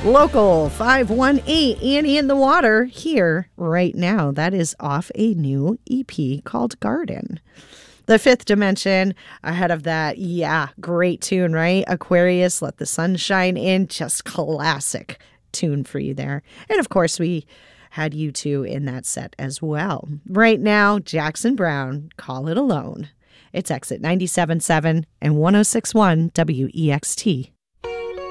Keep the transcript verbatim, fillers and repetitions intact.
Local five one eight, Annie in the Water, here right now. That is off a new E P called Garden. The Fifth Dimension, ahead of that, yeah, great tune, right? Aquarius, Let the Sun Shine In, just classic tune for you there. And of course, we had U two in that set as well. Right now, Jackson Browne, Call It Alone. It's Exit ninety-seven point seven and one oh six point one W E X T.